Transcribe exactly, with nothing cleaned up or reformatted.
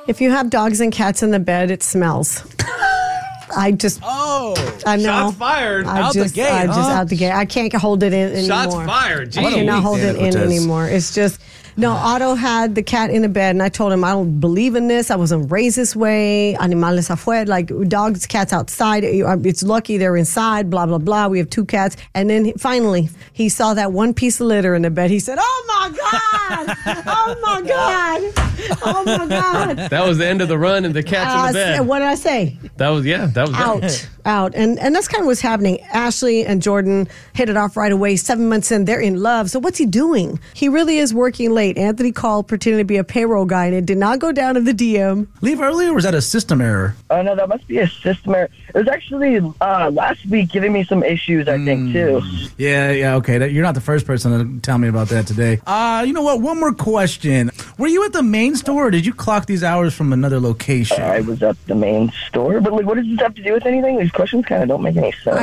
If you have dogs and cats in the bed, it smells. I just, oh, I know. Shots fired. I out just, the gate. I huh? just out the gate. I can't hold it in anymore. Shots fired. Gee. I cannot hold it in anymore. It's just, no, Otto had the cat in the bed, and I told him, I don't believe in this. I wasn't raised this way. Animales afuera, like dogs, cats outside. It's lucky they're inside, blah, blah, blah. We have two cats. And then he, finally, he saw that one piece of litter in the bed. He said, oh, my God. Oh, my God. Oh, my God. That was the end of the run and the cat's Uh, in the bed. What did I say? That was, yeah, that was Out, it. out. And and that's kind of what's happening. Ashley and Jordan hit it off right away. Seven months in, they're in love. So what's he doing? He really is working late. Anthony called pretending to be a payroll guy, and it did not go down in the D M. Leave early, or was that a system error? Oh, no, that must be a system error. It was actually uh, last week giving me some issues, I think, too. Yeah, yeah, okay. That, you're not the first person to tell me about that today. Uh, you know what? One more question. Were you at the main store, or did you clock these hours from another location? I was at the main store, but like, what does this have to do with anything? These questions kind of don't make any sense.